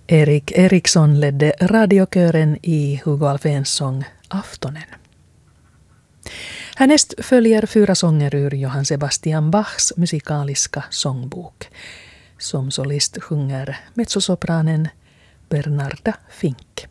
Erik Eriksson ledde radiokören i Hugo Alfvéns sång Aftonen. Härnäst följer 4 sånger ur Johann Sebastian Bachs musikaliska sångbok. Som solist sjunger mezzosopranen Bernarda Fink.